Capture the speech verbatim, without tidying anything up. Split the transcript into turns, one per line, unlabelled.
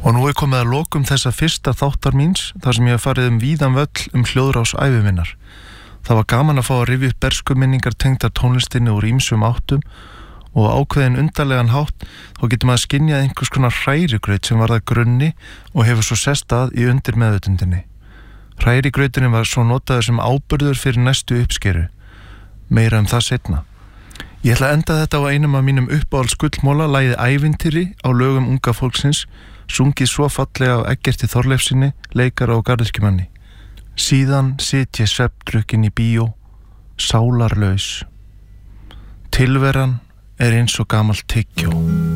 Og nú er komið að lokum þessa fyrsta þáttar míns, þar sem ég hef farið um víðan völl um hljóðrás ævi minnar. Það var gaman að fá að rifja upp berskuminningar tengdar tónlistinni úr ýmsum áttum og ákveðin undarlegan hátt þá getur maður skynjað einhvers konar hrærigraut sem var það grunni og hefur svo sest að í undir meðvitundinni. Hrærigrautinni var svo notaður sem áburður fyrir næstu uppskeru. Meira um það seinna. Ég ætla að enda þetta á einum af mínum uppáhalds gullmóla, lagið Ævintýri á lögum unga fólksins, sungið svo fallega á Eggerti Þorleifssyni, leikara og garðyrkjumanni. Síðan sit ég svefndrukkin í bíó, sálarlaus. Tilveran er eins og gamalt tyggjó.